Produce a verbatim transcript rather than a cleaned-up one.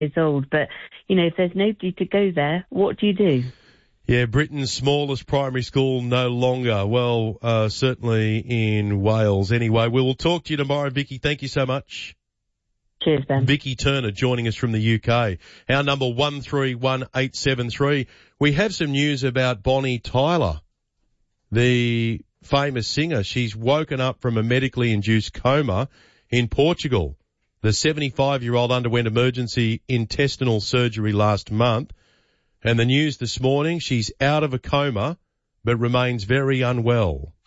years old. But, you know, if there's nobody to go there, what do you do? Yeah, Britain's smallest primary school no longer. Well, uh, certainly in Wales. Anyway, we will talk to you tomorrow, Vicky. Thank you so much. Cheers, Ben. Vicky Turner joining us from the U K. Our number one three one eight seven three. We have some news about Bonnie Tyler, the famous singer. She's woken up from a medically induced coma in Portugal. The seventy-five-year-old underwent emergency intestinal surgery last month. And the news this morning, she's out of a coma, but remains very unwell.